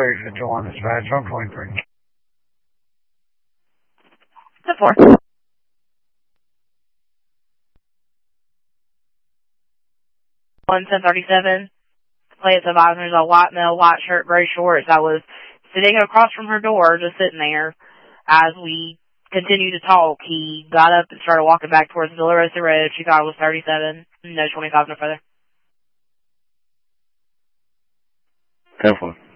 651 dispatch, I'm 23. The 4. 1037. Plate advisors, a white male, white shirt, gray shorts. I was sitting across from her door, just sitting there. As we continued to talk, he got up and started walking back towards Villa Rosa Road. She thought it was 37. No 25 no further. 10-4.